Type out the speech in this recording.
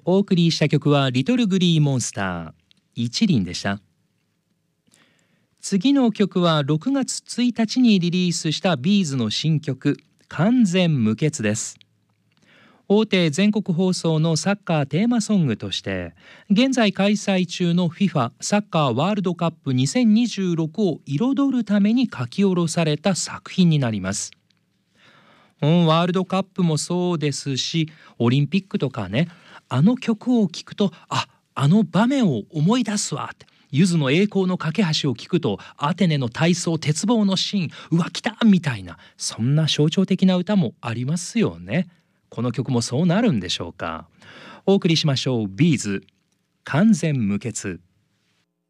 お送りした曲はリトルグリーモンスター一輪でした。次の曲は6月1日にリリースしたビーズの新曲完全無欠です。大手全国放送のサッカーテーマソングとして現在開催中の FIFA サッカーワールドカップ2026を彩るために書き下ろされた作品になります。ワールドカップもそうですしオリンピックとかね、あの曲を聴くとあの場面を思い出すわって、ゆずの栄光の架け橋を聞くとアテネの体操鉄棒のシーン、うわ来たみたいな、そんな象徴的な歌もありますよね。この曲もそうなるんでしょうか。お送りしましょう。ビーズ完全無欠。